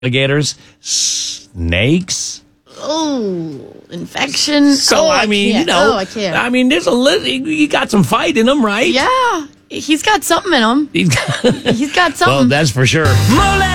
alligators, snakes. Oh, infection. So, I can't. I can't. there's you got some fight in them, right? Yeah, he's got something in him. He's got He's got something. well, that's for sure.